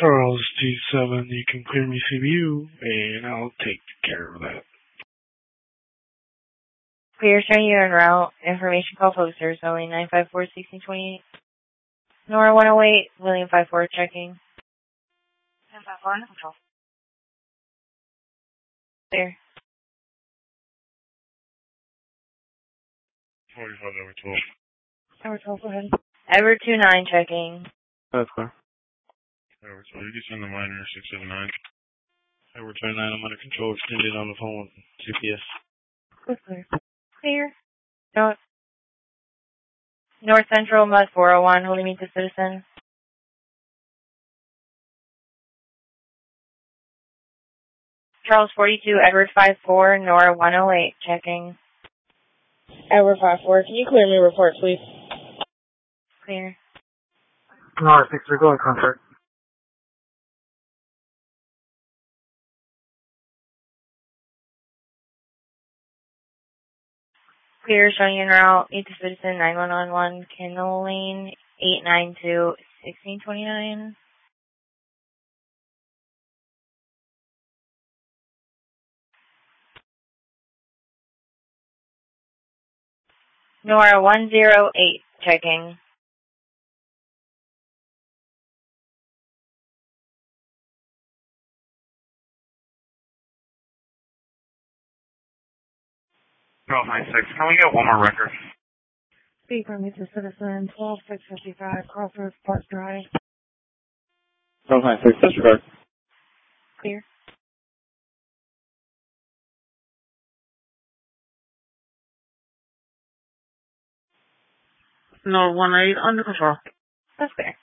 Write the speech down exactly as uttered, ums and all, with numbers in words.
Charles G seven, you can clear me C B U, and I'll take care of that. Clear, showing you en route. Information call posters, only nine five four, sixteen twenty-eight. Nora one oh eight, William five four, checking. nine five four, under control. Clear. forty-five, Edward twelve. Edward twelve, go ahead. Edward two nine, checking. That's clear. Edward twelve, you can send the minor six seven nine. Edward twenty-nine, I'm under control, extended on the phone with G P S. That's clear. Clear. North, North Central, Mud four oh one, holding me to citizen. Charles forty-two, Edward five four, Nora one oh eight, checking. Edward five four, can you clear me report, please? Clear. Nora six three, go ahead, comfort. Clear, showing en route. Need to citizen nine one one one, Kendall Lane, eight nine two, sixteen twenty-nine. Nora one oh eight, checking. twelve ninety-six, can we get one more record? Speak from me to citizen, twelve six fifty-five, Crossroads Park Drive. twelve ninety-six, disregard. Clear. No one eight, under control. That's fair.